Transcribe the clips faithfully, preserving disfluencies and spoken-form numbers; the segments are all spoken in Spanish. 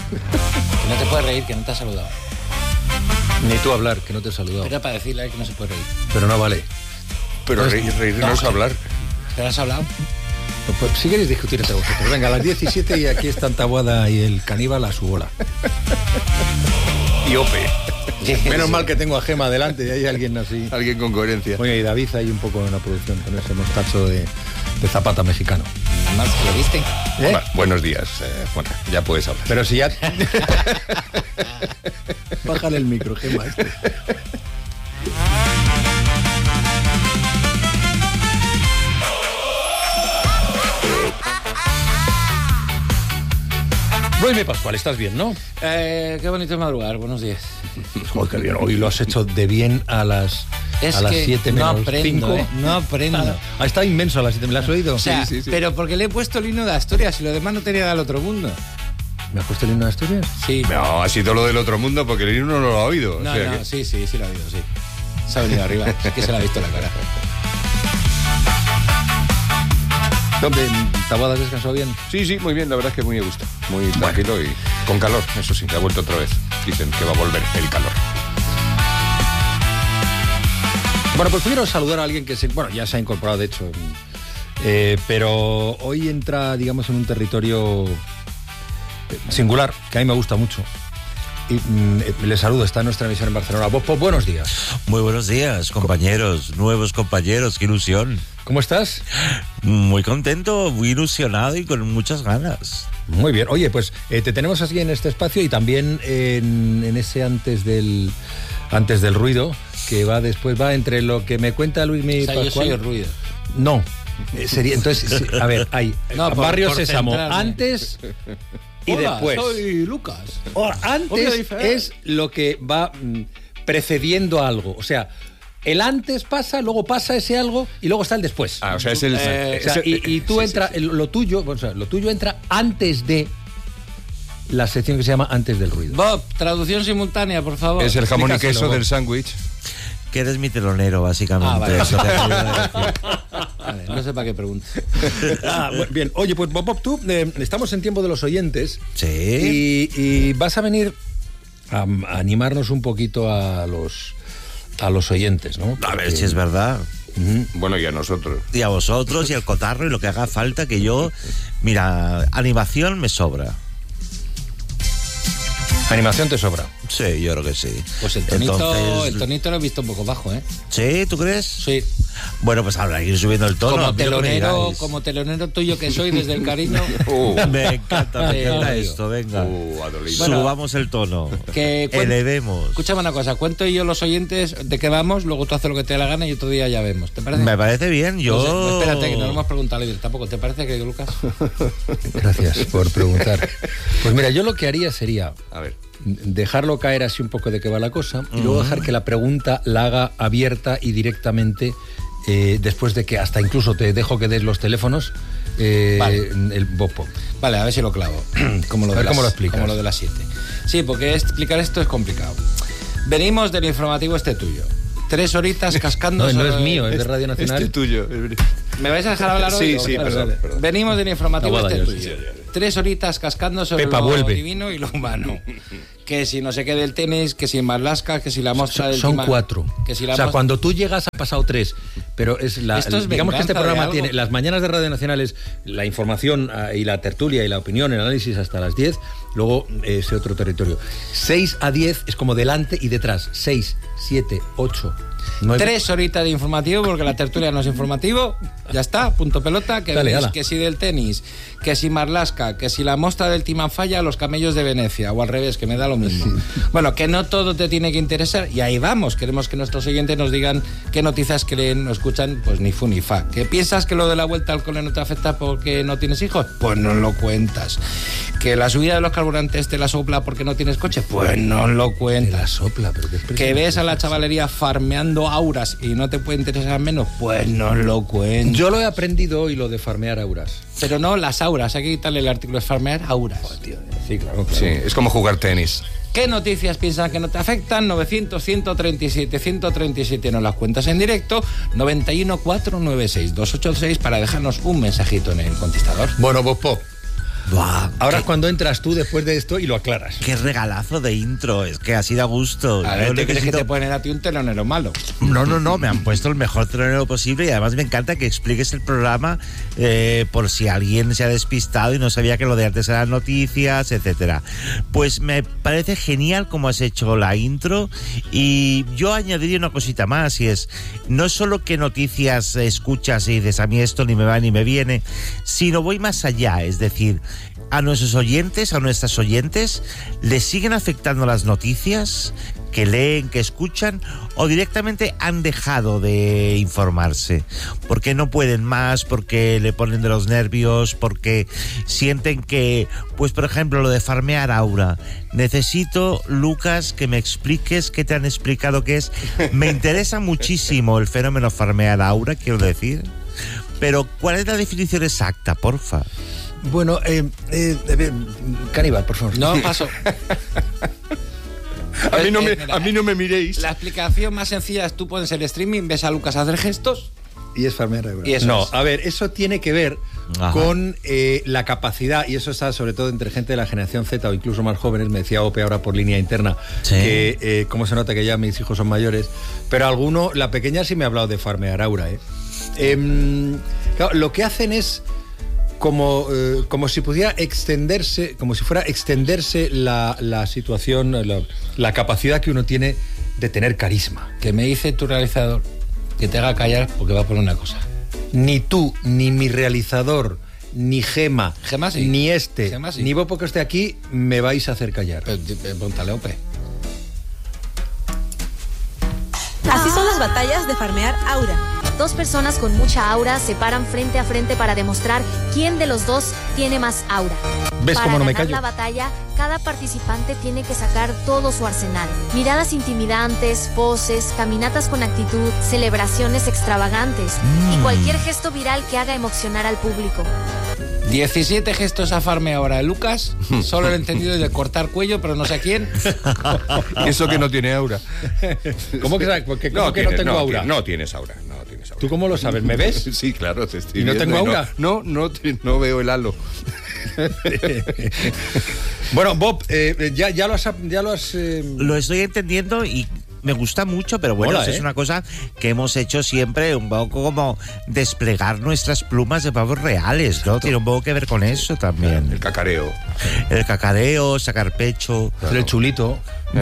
Que no te puedes reír, que no te ha saludado. Ni tú hablar, que no te he saludado. Era para decirle a él que no se puede reír. Pero no vale. Pero Pues, reír, reír no, no es hablar. ¿Pero has hablado? Pues, si queréis discutir entre vosotros. Venga, a las diecisiete y aquí están Taboada y el caníbal a su bola. Y Ope. Menos mal que tengo a Gema adelante y hay alguien así. Alguien con coherencia. Oye, y David ahí un poco en la producción con ese mostacho de, de zapata mexicano. Más que lo viste. ¿Eh? Bueno, buenos días, eh, Juan. Ya puedes hablar. Pero si ya... Bájale el micro, Gema. Este. Jaime Pascual, ¿estás bien, no? Eh, qué bonito es madrugar, buenos días. Joder, qué bien. Hoy lo has hecho de bien a las... Es a las que siete no menos aprendo, cinco. ¿eh? No aprendo. Ah, está inmenso a las siete, ¿me lo has oído? O sea, Sí, sí, sí. pero porque le he puesto el himno de Asturias y lo demás no tenía del otro mundo. ¿Me has puesto el himno de Asturias? Sí. No, ha sido lo del otro mundo porque el himno no lo ha oído. No, o sea no, que... sí, sí, sí lo ha oído, sí. Se ha venido arriba, es que se le ha visto la cara. ¿Dónde? ¿Taboada has descansado bien? Sí, sí, muy bien, la verdad es que muy a gusto. Muy tranquilo y con calor, eso sí, que ha vuelto otra vez. Dicen que va a volver el calor. Bueno, pues quiero saludar a alguien que se, bueno, ya se ha incorporado, de hecho, eh, pero hoy entra, digamos, en un territorio singular, que a mí me gusta mucho. Y mm, le saludo, está en nuestra emisión en Barcelona. Bob Pop, buenos días. Muy buenos días, compañeros, nuevos compañeros, qué ilusión. ¿Cómo estás? Muy contento, muy ilusionado y con muchas ganas. Muy bien. Oye, pues eh, te tenemos así en este espacio y también en, en ese antes del antes del ruido, que va después, va entre lo que me cuenta Luis Mi O sea, Pascual. yo soy el ruido. No. Eh, sería, entonces, sí, a ver, hay No, por- Barrio por Sésamo, centrarme. antes y Hola, después. soy Lucas. O Hola, antes Ife. es lo que va mm, precediendo a algo. O sea, el antes pasa, luego pasa ese algo y luego está el después. Ah, o sea, es el... Eh, O sea, es el- y, y tú sí, entra, sí, sí. lo tuyo, o sea, lo tuyo entra antes de la sección que se llama Antes del ruido. Bob, traducción simultánea, por favor. Es el jamón y Explícaselo, queso Bob. del sándwich. Que eres mi telonero, básicamente. Ah, vale. Eso te ayuda a decir. Vale, no sé para qué pregunto. Ah, bu- bien, oye, pues Bob, Bob, tú, eh, estamos en tiempo de los oyentes Sí. y, y vas a venir a, a animarnos un poquito a los a los oyentes, ¿no? A ver Porque- si es verdad. Ujú. Bueno, y a nosotros. Y a vosotros y al cotarro y lo que haga falta, que yo... Mira, animación me sobra. Animación te sobra. Sí, yo creo que sí. Pues el tonito, Entonces- el tonito lo he visto un poco bajo, ¿eh? ¿Sí? ¿Tú crees? Sí. Bueno, pues habrá que ir subiendo el tono. Como a mí lo que me telonero, digáis. como telonero tuyo que soy desde el cariño. Uh, Me encanta, me Eh, encanta odio. esto, venga. uh, Adolín. Bueno, Subamos el tono. Que cuen- Elevemos. Escúchame una cosa, cuento yo los oyentes de qué vamos, luego tú haces lo que te dé la gana y otro día ya vemos. ¿Te parece? Me parece bien, yo... No sé, no, espérate, que no lo hemos preguntado a Lidia tampoco. ¿Te parece que, Lucas? Gracias por preguntar. Pues mira, yo lo que haría sería A ver. dejarlo caer así un poco de qué va la cosa y luego dejar que la pregunta la haga abierta y directamente eh, después de que hasta incluso te dejo que des los teléfonos eh, Vale. el Bopo. Vale, a ver si lo clavo. Como lo A de ver las, cómo lo explicas. Como lo de las siete. Sí, porque explicar esto es complicado. Venimos del informativo este tuyo. Tres horitas cascando... No, no sobre- es mío, es de Radio Nacional. Este tuyo. ¿Me vais a dejar hablar hoy? Sí, o- sí, Vale, perdón, vale. perdón. Venimos del informativo Aguada, este yo, sí, tuyo. Tres horitas cascando sobre Pepa, lo vuelve. divino y lo humano. Que si no sé qué del tenis, que si Marlaska, que si la mostra del Son Tima- cuatro. Que si la o sea, mostra- cuando tú llegas ha pasado tres, pero es la Esto es digamos que este venganza de programa algo. tiene las mañanas de Radio Nacional es la información ah, y la tertulia y la opinión, el análisis hasta las diez, luego eh, ese otro territorio. seis a diez es como delante y detrás. seis, siete, ocho, nueve. Tres horitas de informativo, porque la tertulia no es informativo. Ya está, punto pelota. Que, Dale, venís, ala. que si del tenis, que si Marlaska, que si la mostra del Timanfaya, los camellos de Venecia, o al revés, que me da lo mismo. Bueno, que no todo te tiene que interesar, y ahí vamos. Queremos que nuestros oyentes nos digan qué noticias creen o escuchan, pues ni fu ni fa. ¿Que piensas que lo de la vuelta al cole no te afecta porque no tienes hijos? Pues no lo cuentas. ¿Que la subida de los carburantes te la sopla porque no tienes coche? Pues no lo Te cuentas. la sopla, pero qué ¿Que expresión. ves a la chavalería farmeando auras y no te puede interesar menos? Pues no lo cuento. Yo lo he aprendido hoy, lo de farmear auras. Pero no las auras, hay que quitarle el artículo, es farmear auras. Sí, claro, claro. Sí, es como jugar tenis. ¿Qué noticias piensan que no te afectan? novecientos, ciento treinta y siete, ciento treinta y siete nos las cuentas en directo. noventa y uno, cuatrocientos noventa y seis, doscientos ochenta y seis para dejarnos un mensajito en el contestador. Bueno, Bob Pop, Buah, Ahora qué, es cuando entras tú después de esto y lo aclaras. qué regalazo de intro, es que así da gusto. A ver, Yo ¿te crees que necesito- te ponen a ti un telonero malo? No, no, no, me han puesto el mejor telonero posible y además me encanta que expliques el programa eh, por si alguien se ha despistado y no sabía que lo de antes eran noticias, etcétera. Pues me parece genial cómo has hecho la intro y yo añadiría una cosita más y es, no solo qué noticias escuchas y dices a mí esto ni me va ni me viene, sino voy más allá, es decir, a nuestros oyentes, a nuestras oyentes, ¿les siguen afectando las noticias que leen, que escuchan, o directamente han dejado de informarse? Porque no pueden más, porque le ponen de los nervios, porque sienten que, pues por ejemplo, lo de farmear aura. Necesito, Lucas, que me expliques qué te han explicado que es. Me interesa muchísimo el fenómeno farmear aura, quiero decir. Pero, ¿cuál es la definición exacta, porfa? Bueno, eh, eh, eh, Caníbal, por favor. No, paso. A mí no me, Eh, mira, a mí no me miréis. La explicación más sencilla es tú pones el streaming, ves a Lucas hacer gestos. Y es farmear aura. Y eso no, es. a ver, eso tiene que ver Ajá. con eh, la capacidad, y eso está sobre todo entre gente de la generación Z o incluso más jóvenes, me decía Ope ahora por línea interna, Sí. que eh, cómo se nota que ya mis hijos son mayores, pero alguno, la pequeña sí me ha hablado de farmear aura, ¿eh? Em, claro, lo que hacen es como, eh, como si pudiera extenderse, como si fuera extenderse la, la situación, la, la capacidad que uno tiene de tener carisma. Que me dice tu realizador que te haga callar porque va por una cosa. Ni tú, ni mi realizador, ni Gema, Gema sí. ni este, Gema sí. ni vos porque esté aquí, me vais a hacer callar. Pero, eh, Pregúntale, Ope. Así son las batallas de farmear aura. Dos personas con mucha aura se paran frente a frente para demostrar quién de los dos tiene más aura. ¿Ves Para cómo no me ganar callo? la batalla, cada participante tiene que sacar todo su arsenal. Miradas intimidantes, poses, caminatas con actitud, celebraciones extravagantes y cualquier gesto viral que haga emocionar al público. diecisiete gestos a farme ahora de Lucas. Solo he entendido de cortar cuello, pero no sé a quién. Eso que no tiene aura. ¿Cómo que, porque, ¿cómo que no tienes- tengo aura? ti- No tienes aura, no tienes aura. ¿Tú cómo lo sabes? ¿Me ves? Sí, claro, te estoy ¿Y no viendo tengo aura? No, no, te- no veo el halo. Bueno, Bob, eh, ya, ya lo has... Ya lo has eh, Lo estoy entendiendo y me gusta mucho, pero bueno, Mola, eso ¿eh? es una cosa que hemos hecho siempre, un poco como desplegar nuestras plumas de pavos reales, ¿no? Tiene un poco que ver con eso también. El cacareo. El cacareo, sacar pecho. hacer el chulito.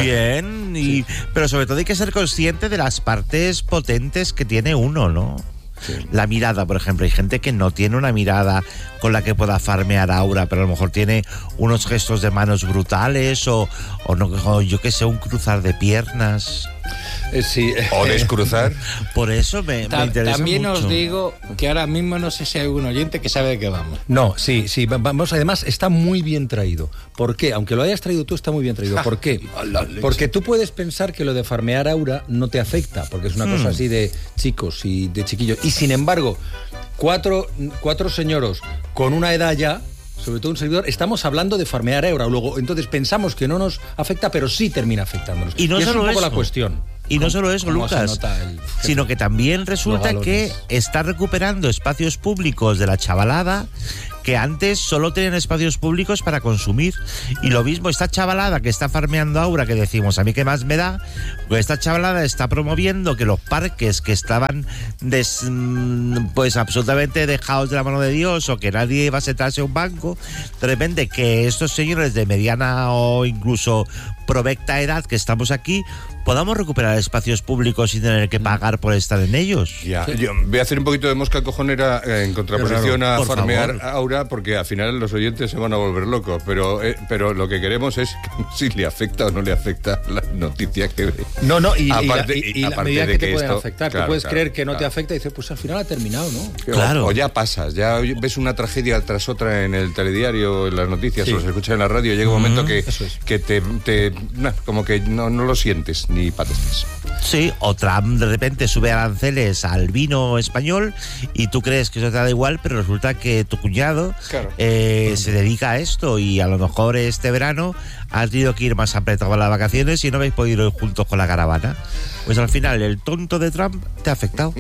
Bien, y, pero sobre todo hay que ser consciente de las partes potentes que tiene uno, ¿no? La mirada, por ejemplo, hay gente que no tiene una mirada con la que pueda farmear aura, pero a lo mejor tiene unos gestos de manos brutales o, o, no, o yo qué sé, un cruzar de piernas. Eh, sí. O descruzar. Por eso me, me Ta- interesa También mucho. os digo que ahora mismo no sé si hay un oyente que sabe de qué vamos. No, sí, sí, va- vamos, además está muy bien traído. ¿Por qué? Aunque lo hayas traído tú, está muy bien traído. ¿Por qué? Porque tú puedes pensar que lo de farmear aura no te afecta, porque es una cosa así de chicos y de chiquillos. Y sin embargo, cuatro, cuatro señoros con una edad ya, sobre todo un servidor, estamos hablando de farmear aura. Luego, entonces pensamos que no nos afecta, pero sí termina afectándonos. Y no es solo un poco eso. la cuestión. Y no solo eso, cómo se Lucas, nota el- sino que también Los resulta galones. que está recuperando espacios públicos de la chavalada que antes solo tenían espacios públicos para consumir. Y lo mismo, esta chavalada que está farmeando aura, que decimos, a mí qué más me da, pues esta chavalada está promoviendo que los parques que estaban des, mm, pues absolutamente dejados de la mano de Dios o que nadie iba a sentarse a un banco, de repente que estos señores de mediana o incluso provecta edad que estamos aquí, podamos recuperar espacios públicos sin tener que pagar por estar en ellos. Ya, yo voy a hacer un poquito de mosca cojonera eh, en contraposición a Por farmear favor. aura, porque al final los oyentes se van a volver locos, pero eh, pero lo que queremos es si le afecta o no le afecta la noticia que ve. No, no, y, y Aparte- la, y- y y la aparte medida de que te que pueden esto- afectar. claro, Tú puedes claro, creer que no te claro. afecta y dices, pues al final ha terminado, ¿no? O- Claro. O, ya pasas, ya ves una tragedia tras otra en el telediario, en las noticias, Sí. o se escucha en la radio, llega un momento que, eso es. que te, te- nah, como que no, no lo sientes ni padeces. Sí, o Trump de repente sube aranceles al vino español y tú crees que eso te da igual, pero resulta que tu cuñado Claro. eh, se dedica a esto y a lo mejor este verano has tenido que ir más apretado a las vacaciones y no habéis podido ir juntos con la caravana. Pues al final el tonto de Trump te ha afectado.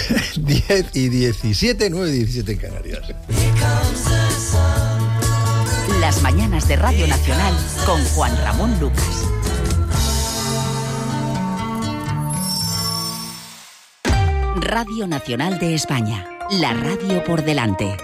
diez y diecisiete, nueve y diecisiete en Canarias. Las mañanas de Radio Nacional con Juan Ramón Lucas. Radio Nacional de España. La radio por delante.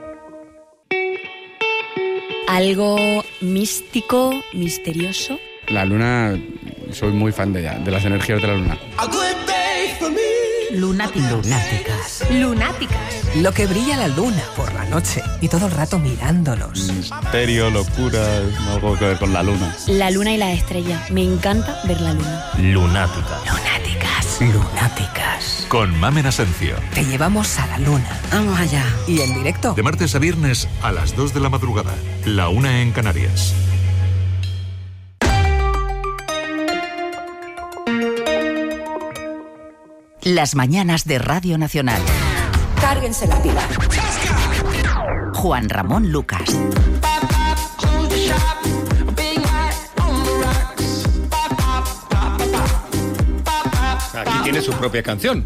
¿Algo místico, misterioso? La luna, soy muy fan de ella, de las energías de la luna. Lunáticas. Lunáticas. Lunáticas. Lo que brilla la luna por la noche y todo el rato mirándonos. Misterio, locura, algo que ver con la luna. La luna y la estrella. Me encanta ver la luna. Lunáticas. Lunáticas. Lunáticas. Con Mamen Asencio. Te llevamos a la luna. Vamos allá. Y en directo. De martes a viernes a las dos de la madrugada. La una en Canarias. Las mañanas de Radio Nacional. Cárguense la pila. Juan Ramón Lucas. Aquí tienes su propia canción.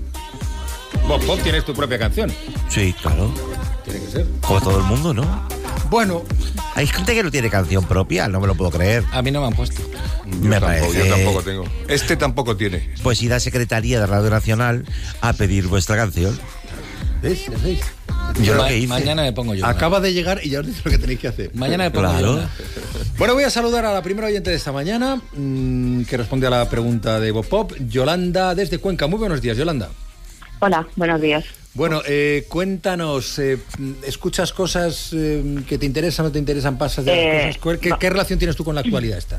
Vos, vos tienes tu propia canción. Sí, claro. Tiene que ser. Como todo el mundo, ¿no? Bueno. Hay gente que no tiene canción propia, no me lo puedo creer. A mí no me han puesto. Yo, Me tampoco, parece- yo tampoco tengo. Este tampoco tiene. Pues ir a Secretaría de Radio Nacional a pedir vuestra canción. ¿Ves? ¿Veis? Yo lo Ma- que hice. Mañana me pongo yo. Acaba de llegar y ya os dice lo que tenéis que hacer. Mañana me pongo Claro. yo. Bueno, voy a saludar a la primera oyente de esta mañana, mmm, que responde a la pregunta de Bob Pop, Yolanda desde Cuenca. Muy buenos días, Yolanda. Hola, buenos días. Bueno, eh, cuéntanos, eh, ¿escuchas cosas eh, que te interesan o no te interesan? ¿Pasas de las Eh, cosas? ¿Qué, no. qué relación tienes tú con la actualidad esta?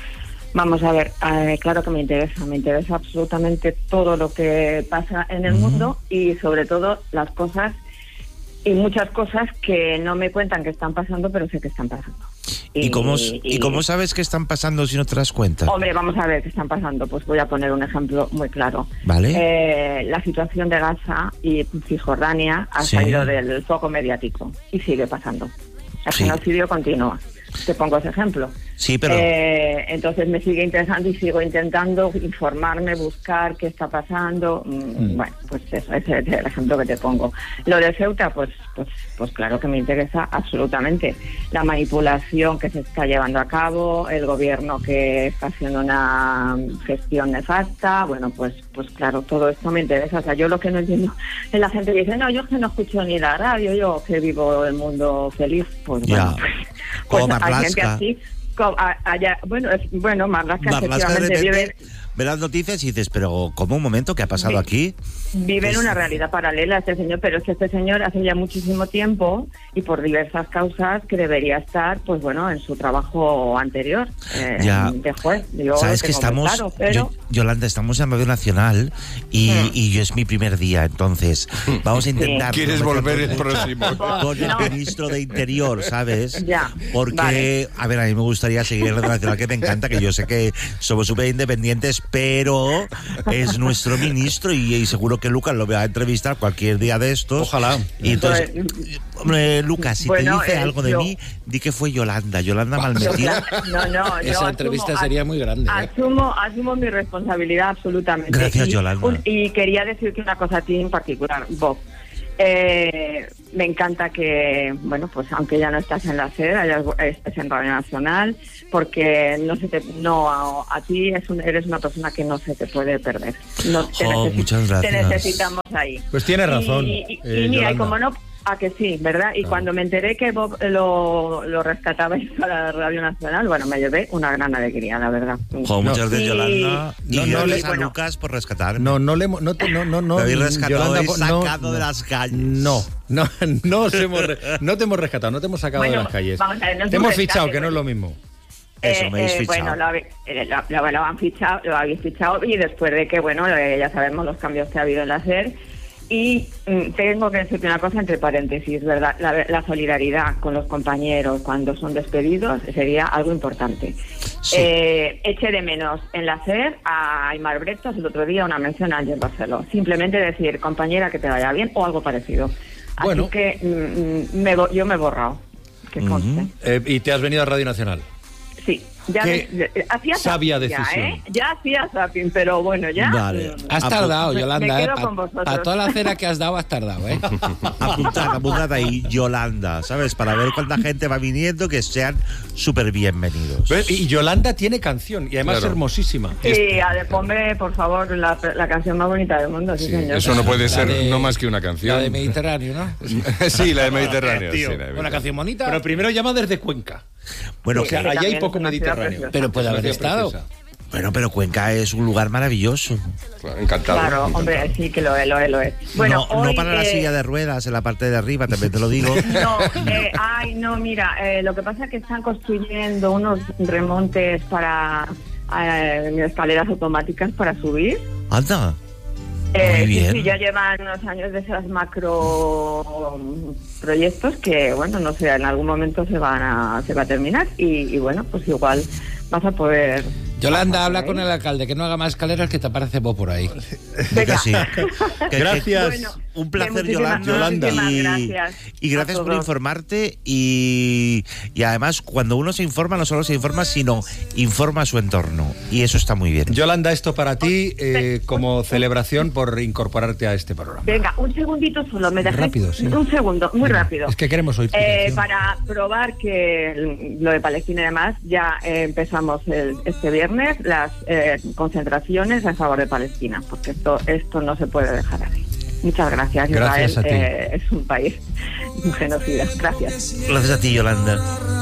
Vamos a ver, eh, claro que me interesa, me interesa absolutamente todo lo que pasa en el mundo y sobre todo las cosas y muchas cosas que no me cuentan que están pasando, pero sé que están pasando. ¿Y, cómo, y- ¿Y cómo sabes que están pasando si no te das cuenta? Hombre, vamos a ver qué están pasando. Pues voy a poner un ejemplo muy claro. Vale. Eh, la situación de Gaza y Cisjordania ha Sí. salido del foco mediático y sigue pasando. El Sí. genocidio continúa. Te pongo ese ejemplo. Sí, pero... Eh, entonces me sigue interesando y sigo intentando informarme, buscar qué está pasando. Mm, Mm. Bueno, pues eso, ese es el ejemplo que te pongo. Lo de Ceuta, pues, pues, pues claro que me interesa absolutamente. La manipulación que se está llevando a cabo, el gobierno que está haciendo una gestión nefasta, bueno, pues, pues claro, todo esto me interesa. O sea, yo lo que no entiendo es la gente que dice, no, yo es que no escucho ni la radio, yo que vivo el mundo feliz, pues Ya. bueno, Como pues hay gente Marlaska. así. co- a- allá- bueno, es, bueno, Marlaska Marlaska de efectivamente vive, repente ve las noticias y dices, pero ¿cómo un momento? ¿Qué ha pasado Sí. aquí? vive en Pues- una realidad paralela este señor, pero es que este señor hace ya muchísimo tiempo y por diversas causas que debería estar, pues bueno, en su trabajo anterior eh, Ya. de juez. Yo Sabes que tengo muy estamos, claro, pero yo- Yolanda, estamos en Radio Nacional y, Mm. y yo es mi primer día, entonces vamos a intentar... ¿Quieres no volver meternos el próximo? con el No. ministro de Interior, ¿sabes? Ya, Porque, vale. a ver, a mí me gustaría seguir en Radio Nacional, que me encanta, que yo sé que somos súper independientes, pero es nuestro ministro y, y seguro que Lucas lo va a entrevistar cualquier día de estos. Ojalá. Y entonces, Pues, hombre, Lucas, si bueno, te dice eh, algo de yo- mí, di que fue Yolanda. Yolanda yo, malmetida. no, no, yo Esa entrevista asumo- sería muy grande. ¿eh? Asumo, asumo mi responsabilidad absolutamente. Gracias, y, Yolanda. un- y quería decirte una cosa a ti en particular, Bob. Eh, me encanta que, bueno, pues aunque ya no estás en la SER, hayas- estés en Radio Nacional, porque no se te, no a, a ti es un- eres una persona que no se te puede perder. No, te, Jo, necesi- muchas gracias. te necesitamos ahí. Pues tiene razón, Y, y- y eh, mira, y Yolanda. como no, a que sí, ¿verdad? Y Claro. cuando me enteré que Bob lo, lo rescatabais para Radio Nacional, bueno, me llevé una gran alegría, la verdad. Jo, muchas No. gracias, Y- Yolanda. Y no, no gracias le- a bueno. Lucas por rescatarme. No, no le hemos- no, te- no, no, no, Me habéis rescatado, Yolanda, habéis no, sacado de no. las calles. No, no, no, os hemos re- no te hemos rescatado, no te hemos sacado Bueno, de las calles. vamos a ver, no es te un hemos rescate, fichado, que no bueno. es lo mismo. Eso, me habéis fichado. Bueno, lo, habe- eh, lo- lo- lo han fichado, lo habéis fichado y después de que, bueno, eh, ya sabemos los cambios que ha habido en la SER. Y mm, tengo que decirte una cosa entre paréntesis, ¿verdad? La, la solidaridad con los compañeros cuando son despedidos sería algo importante. Sí. Eh, eché de menos en la SER a Aymar Bretos el otro día una mención a Ángel Barceló. Simplemente decir, compañera, que te vaya bien o algo parecido. Bueno. Así que mm, mm, me, bo- yo me he borrado, que conste. Eh, y te has venido a Radio Nacional. Sí, ya Qué me- eh, hacía sabia zapping ya, decisión. ¿eh? Ya hacía zapping, pero bueno, ya. Vale. mm, Has tardado, me- Yolanda, me ¿eh? quedo Para con vosotros. toda la cera que has dado, has tardado, ¿eh? Apuntad, apuntad ahí, Yolanda, ¿sabes? Para ver cuánta gente va viniendo, que sean súper bienvenidos. ¿Ves? Y Yolanda tiene canción, y además Claro. hermosísima. Sí, a ver, ponme, por favor, la, la canción más bonita del mundo, sí, Sí, señor. eso no puede La ser de- no más que una canción. La de Mediterráneo, ¿no? Sí, la de Mediterráneo. Tío, sí, la de Una Mediterráneo. canción bonita. Pero primero llama desde Cuenca. Bueno, O sea, que allá hay también poco es una ciudad Mediterráneo. preciosa. Pero puede Es una haber ciudad estado. preciosa. bueno, pero Cuenca es un lugar maravilloso. Claro, encantado. Claro, encantado. hombre, sí que lo es, lo es, lo es. Bueno, no, hoy, no para la eh, silla de ruedas en la parte de arriba, también te lo digo. No, eh, ay, no, mira, eh, lo que pasa es que están construyendo unos remontes para eh, escaleras automáticas para subir. Anda. Eh, Muy sí, bien. sí, ya llevan unos años de esos macro proyectos que, bueno, no sé, en algún momento se van a, se va a terminar y, y bueno, pues igual vas a poder... Yolanda, pasar habla por con ahí. el alcalde, que no haga más escaleras, que te aparece vos por ahí. Venga. Sí. Que- Gracias. Bueno, Un placer, muchísimas- Yolanda. muchísimas Y, gracias y gracias a por todos. informarte. Y, y además, cuando uno se informa, no solo se informa, sino informa a su entorno. Y eso está muy bien. Yolanda, esto para ti eh, como celebración por incorporarte a este programa. Venga, un segundito solo, me dejáis Rápido, sí. un segundo, muy rápido. Es que queremos oír tu Eh, canción. para probar que el- lo de Palestina y demás, ya eh, empezamos el- este viernes las eh, concentraciones a favor de Palestina, porque esto esto no se puede dejar así. Muchas gracias. Gracias Israel a ti. eh, es un país un genocida. Gracias. Gracias a ti, Yolanda.